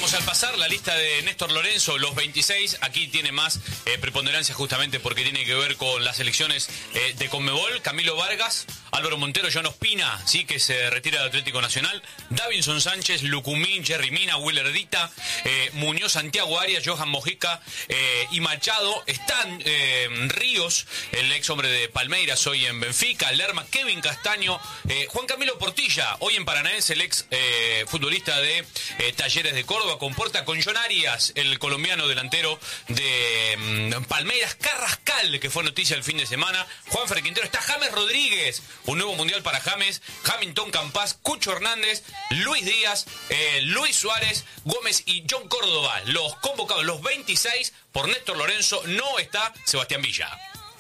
Vamos a pasar la lista de Néstor Lorenzo, los 26. Aquí tiene más preponderancia justamente porque tiene que ver con las elecciones de Conmebol. Camilo Vargas, Álvaro Montero, John Ospina, ¿sí? Que se retira del Atlético Nacional. Davinson Sánchez, Lucumín, Jerry Mina, Willer Dita, Muñoz, Santiago Arias, Johan Mojica y Machado. Están Ríos, el ex hombre de Palmeiras, hoy en Benfica. Lerma, Kevin Castaño, Juan Camilo Portilla, hoy en Paranaense, el ex futbolista de Talleres de Córdoba. Comporta con John Arias, el colombiano delantero de Palmeiras. Carrascal, que fue noticia el fin de semana. Juanfer Quintero. Está James Rodríguez, un nuevo mundial para James. Hamilton Campas, Cucho Hernández, Luis Díaz, Luis Suárez, Gómez y John Córdoba. Los convocados, los 26 por Néstor Lorenzo. No está Sebastián Villa.